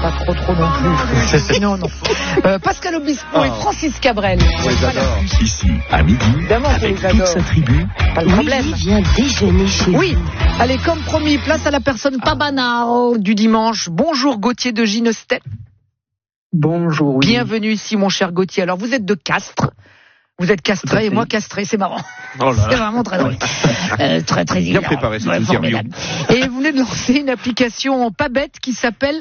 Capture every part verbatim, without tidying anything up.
pas trop trop non plus. non, non. Euh, Pascal Obispo oh. et Francis Cabrel. On les adore. Ici, à midi, évidemment avec toute sa tribu. Pas le problème. Oui, viens déjeuner chez Oui. Vous. Allez, comme promis, place à la personne pas banale du dimanche. Bonjour Gauthier de Ginestet. Bonjour. Oui. Bienvenue ici, mon cher Gauthier. Alors, vous êtes de Castres. Vous êtes castré et moi castré, c'est marrant. Oh là là. C'est vraiment très drôle. euh, très très bien préparé cette interview. Et vous venez de lancer une application pas bête qui s'appelle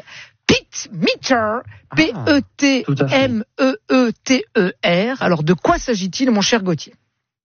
Pitmeter, P E T M E E T E R. Alors de quoi s'agit-il, mon cher Gauthier?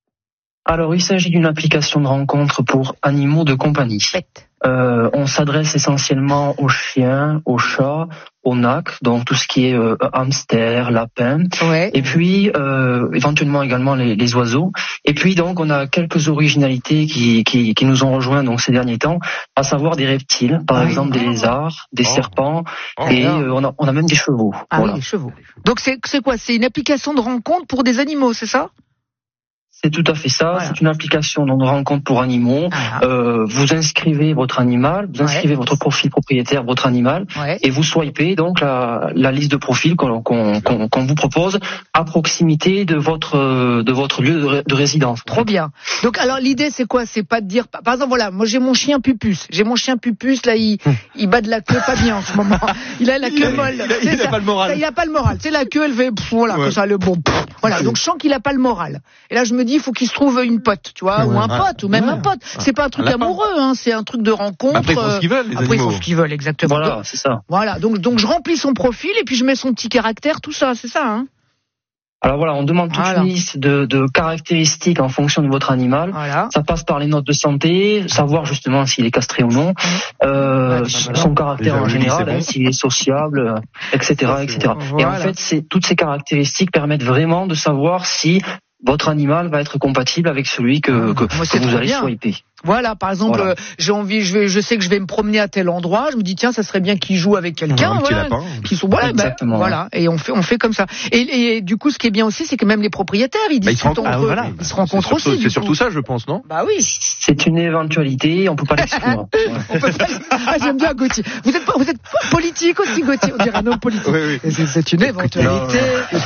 Alors il s'agit d'une application de rencontre pour animaux de compagnie. Euh, on s'adresse essentiellement aux chiens, aux chats, aux nacs, donc tout ce qui est euh, hamster, lapin, ouais. et puis euh, éventuellement également les, les oiseaux. Et puis donc on a quelques originalités qui, qui, qui nous ont rejoints donc ces derniers temps, à savoir des reptiles, par oui. exemple des lézards, des oh. serpents, oh. et euh, on, a, on a même des chevaux. Ah voilà. Oui, des chevaux. Donc c'est, c'est quoi? C'est une application de rencontre pour des animaux, c'est ça? C'est tout à fait ça. Voilà. C'est une application de rencontre pour animaux. Ah. Euh, vous inscrivez votre animal, vous inscrivez ouais. votre profil propriétaire, votre animal, ouais. et vous swipez donc la, la liste de profils qu'on, qu'on, qu'on, qu'on vous propose à proximité de votre de votre lieu de, de résidence. Trop bien. Donc alors l'idée c'est quoi? C'est pas de dire, par exemple voilà, moi j'ai mon chien Pupus, j'ai mon chien Pupus là il il bat de la queue pas bien en ce moment. Il a la queue molle. Il a, il a pas le moral. Ça, il a pas le moral. C'est la queue, elle fait pff, voilà, ouais. que ça le bon. Pff, voilà. Donc je sens qu'il a pas le moral. Et là je me dis il faut qu'il se trouve une pote, tu vois, ouais, ou un ouais, pote, ou même ouais. un pote. C'est pas un truc un amoureux, hein, c'est un truc de rencontre. Bah après, ils font ce qu'ils veulent, les Après, animaux. ils font ce qu'ils veulent, exactement. Voilà, donc, c'est ça. Voilà, donc, donc je remplis son profil et puis je mets son petit caractère, tout ça, c'est ça, hein. Alors voilà, on demande toute voilà. une liste de, de caractéristiques en fonction de votre animal. Voilà. Ça passe par les notes de santé, savoir justement s'il est castré ou non, euh, ouais, son voilà. caractère déjà, en général, bon. hein, s'il est sociable, et cetera, et cetera. Voilà. Et en fait, c'est, toutes ces caractéristiques permettent vraiment de savoir si votre animal va être compatible avec celui que, que, Moi, que vous allez swiper. Voilà, par exemple, voilà. euh, j'ai envie, je vais, je sais que je vais me promener à tel endroit. Je me dis tiens, ça serait bien qu'il joue avec quelqu'un, ouais, voilà, qui sont voilà, ben, voilà, et on fait, on fait comme ça. Et, et du coup, ce qui est bien aussi, c'est que même les propriétaires, ils disent bah, ah, voilà. ils se rencontrent aussi. C'est, c'est surtout ça, je pense, non? Bah oui. C'est une éventualité, on peut pas l'exclure. on peut pas. Ah, j'aime bien Gauthier. Vous êtes pas, vous êtes pas politique aussi, Gauthier. On dirait un homme politique. Oui, oui. C'est, c'est une éventualité.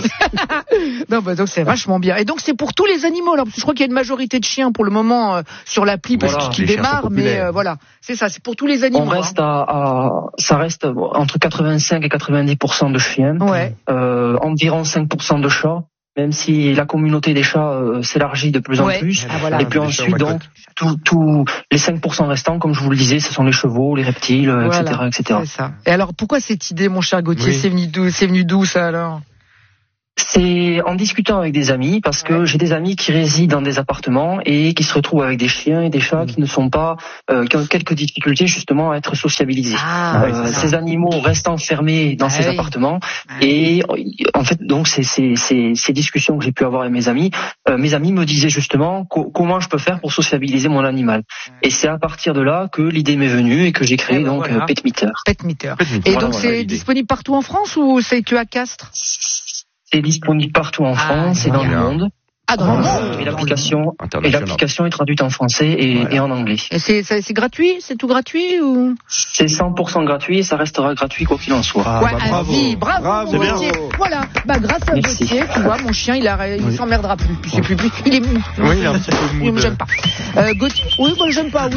non, bah donc c'est vachement bien. Et donc c'est pour tous les animaux. Alors, parce que je crois qu'il y a une majorité de chiens pour le moment euh, sur l'appli parce voilà. qu'ils démarrent. Mais euh, voilà, c'est ça, c'est pour tous les animaux. On reste hein. à, à, ça reste entre quatre-vingt-cinq et quatre-vingt-dix pour cent de chiens, ouais. euh, environ cinq pour cent de chats, même si la communauté des chats euh, s'élargit de plus en ouais. plus. Ah, voilà. Et puis ensuite, donc, tous tout, les cinq pour cent restants, comme je vous le disais, ce sont les chevaux, les reptiles, voilà. et cetera, et cetera. C'est ça. Et alors, pourquoi cette idée, mon cher Gauthier, oui. c'est venu d'où, c'est venu d'où ça alors? C'est en discutant avec des amis, parce que ouais. j'ai des amis qui résident dans des appartements et qui se retrouvent avec des chiens et des chats mmh. qui ne sont pas, euh, qui ont quelques difficultés justement à être sociabilisés. Ah, euh, ces animaux restent enfermés dans ah, ces oui. appartements ah, et en fait donc c'est c'est c'est ces discussions que j'ai pu avoir avec mes amis, euh, mes amis me disaient justement co- comment je peux faire pour sociabiliser mon animal. Et c'est à partir de là que l'idée m'est venue et que j'ai créé et donc voilà. Petmeter. Petmeter. Et voilà, donc voilà, c'est l'idée. Disponible partout en France ou c'est que à Castres? C'est disponible partout en France ah, et dans le monde. Ah, dans le monde. Et l'application, et l'application est traduite en français et, voilà. et en anglais. Et c'est, c'est, c'est gratuit? C'est tout gratuit ou? C'est cent pour cent gratuit et ça restera gratuit quoi qu'il en soit. Ah, ouais, bah, bravo. Vie, bravo, bravo, Gauthier. Voilà. Bah, grâce à Gauthier, tu vois, mon chien, il a, il oui. s'emmerdera plus. Puis c'est plus, plus, il est mou. Oui, il est un petit peu mou. Oui, de... j'aime pas. Euh, Gauthier, oui, moi, j'aime pas, oui.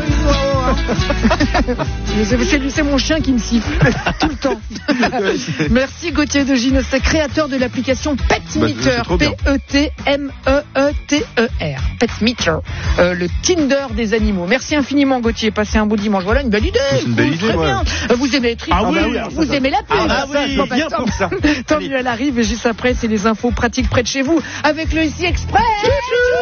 c'est, c'est, c'est mon chien qui me siffle. Tout le temps. Merci Gauthier de Gines, créateur de l'application Petmeter. Bah, P E T M E E T E R. Petmeter. Euh, le Tinder des animaux. Merci infiniment Gauthier. Passez un beau dimanche. Voilà une belle idée. C'est une belle vous, idée, très ouais. bien. Euh, vous aimez les tripes. Ah oui, ah bah, vous ça, aimez la pub. Ah bah oui, bien pour ça. Tant mieux, elle arrive et juste après, c'est les infos pratiques près de chez vous avec le Ici Express.